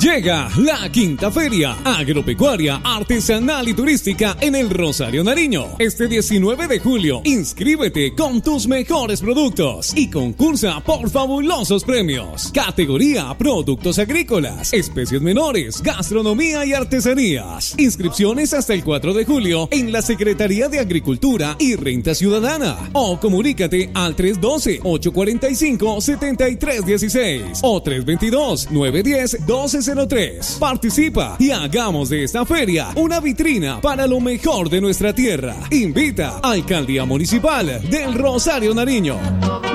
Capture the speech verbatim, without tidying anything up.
Llega la quinta feria agropecuaria, artesanal y turística en el Rosario Nariño. Este diecinueve de julio, inscríbete con tus mejores productos y concursa por fabulosos premios. Categoría Productos Agrícolas, Especies Menores, Gastronomía y Artesanías. Inscripciones hasta el cuatro de julio en la Secretaría de Agricultura y Renta Ciudadana. O comunícate al tres uno dos, ocho cuatro cinco, siete tres uno seis o tres dos dos, nueve uno cero, uno dos cero tres. Participa y hagamos de esta feria una vitrina para lo mejor de nuestra tierra. Invita Alcaldía Municipal del Rosario Nariño.